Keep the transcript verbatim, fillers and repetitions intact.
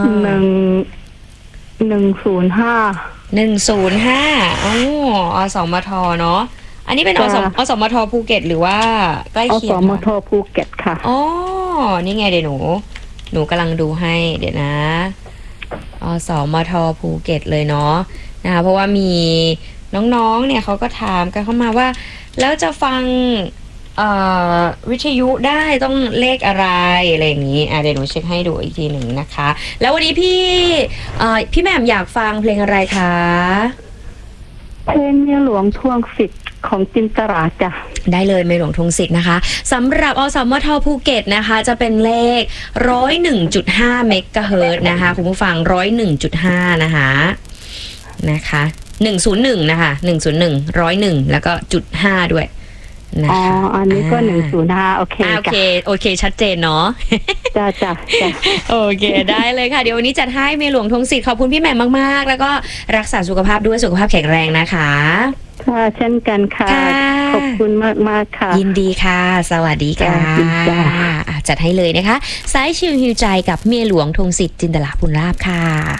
หนึ่งหนึ่งศูนย์ห้าหนึ่งศูนย์ห้าอ๋ออสมทเนาะอันนี้เป็นอสมอสมทภูเก็ตหรือว่าใกล้เคียงอสมทภูเก็ตค่ะอ๋อนี่ไงเดี๋ยวหนูหนูกำลังดูให้เดี๋ยวนะอสมทภูเก็ตเลยเนาะนะคะเพราะว่ามีน้องๆเนี่ยเขาก็ถามกันเข้ามาว่าแล้วจะฟังวิทยุได้ต้องเลขอะไรอะไรอย่างนี้อ่ะเดี๋ยวหนูเช็คให้ดูอีกทีหนึ่งนะคะแล้ววันนี้พี่พี่แหม่มอยากฟังเพลงอะไรคะเพลงเมียหลวงทวงสิทธิ์ของจินตราจ้ะได้เลยเมียหลวงทวงสิทธิ์นะคะสำหรับอสมทภูเก็ตนะคะจะเป็นเลขหนึ่งร้อยเอ็ดจุดห้าเมกะเฮิรตซ์นะคะคุณผู้ฟังหนึ่งร้อยเอ็ดจุดห้านะคะนะคะหนึ่งศูนย์หนึ่งนะคะหนึ่งศูนย์หนึ่ง หนึ่งร้อยเอ็ดแล้วก็จุดห้าด้วยอ๋ออันนี้ก็หนึ่งศูนย์ห้าโอเคโอเคโอเคชัดเจนเนาะจ้าจ้าจ้าโอเคได้เลยค่ะเดี๋ยววันนี้จัดให้เมียหลวงทวงสิทธิ์ขอบคุณพี่แหม่มมากๆแล้วก็รักษาสุขภาพด้วยสุขภาพแข็งแรงนะคะค่ะเช่นกันค่ะขอบคุณมากมากค่ะยินดีค่ะสวัสดีค่ะจัดให้เลยนะคะสายชิวฮิวใจกับเมียหลวงทวงสิทธิ์จินตลาภุลาภค่ะ